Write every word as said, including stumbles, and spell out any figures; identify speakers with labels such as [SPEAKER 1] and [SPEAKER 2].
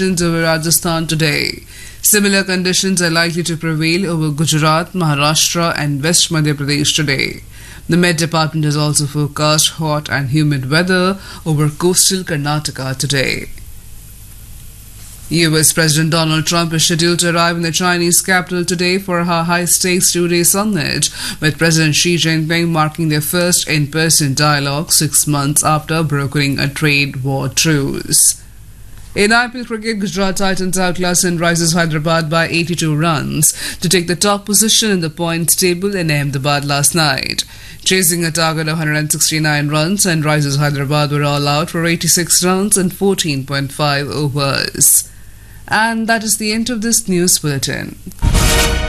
[SPEAKER 1] conditions over Rajasthan today. Similar conditions are likely to prevail over Gujarat, Maharashtra and West Madhya Pradesh today. The Met Department has also forecast hot and humid weather over coastal Karnataka today. U S President Donald Trump is scheduled to arrive in the Chinese capital today for a high-stakes two-day summit, with President Xi Jinping marking their first in-person dialogue six months after brokering a trade war truce. In I P L cricket, Gujarat Titans outclassed Sunrisers Hyderabad by eighty-two runs to take the top position in the points table in Ahmedabad last night. Chasing a target of one hundred sixty-nine runs, Sunrisers Hyderabad were all out for eighty-six runs in fourteen point five overs. And that is the end of this news bulletin.